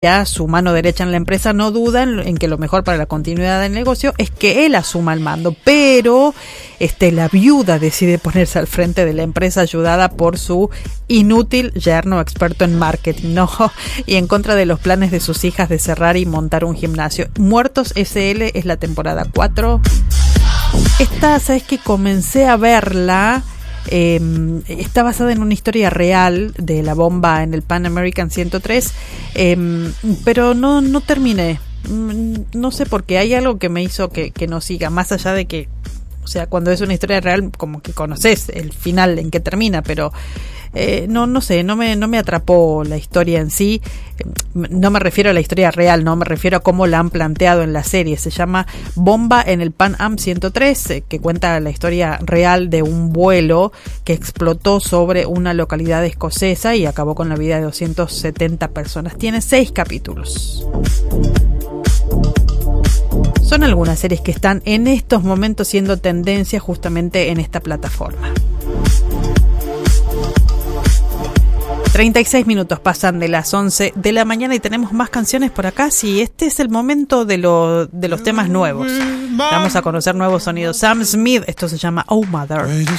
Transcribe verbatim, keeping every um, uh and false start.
Ya su mano derecha en la empresa no duda en, en que lo mejor para la continuidad del negocio es que él asuma el mando, pero este, la viuda decide ponerse al frente de la empresa ayudada por su inútil yerno experto en marketing, ¿no? Y en contra de los planes de sus hijas de cerrar y montar un gimnasio. Muertos ese ele es la temporada cuatro. Esta, ¿sabes qué? Comencé a verla. Eh, está basada en una historia real de la bomba en el Pan American ciento tres, eh, pero no, no terminé. No sé por qué. Hay algo que me hizo que, que no siga, más allá de que, o sea, cuando es una historia real, como que conoces el final en que termina, pero eh, no, no sé, no me, no me atrapó la historia en sí. No me refiero a la historia real, no me refiero a cómo la han planteado en la serie. Se llama Bomba en el Pan Am ciento tres, eh, que cuenta la historia real de un vuelo que explotó sobre una localidad escocesa y acabó con la vida de doscientas setenta personas. Tiene seis capítulos. Son algunas series que están en estos momentos siendo tendencia justamente en esta plataforma. treinta y seis minutos pasan de las once de la mañana y tenemos más canciones por acá. Sí, este es el momento de, lo, de los temas nuevos. Vamos a conocer nuevos sonidos. Sam Smith, esto se llama Oh Mother.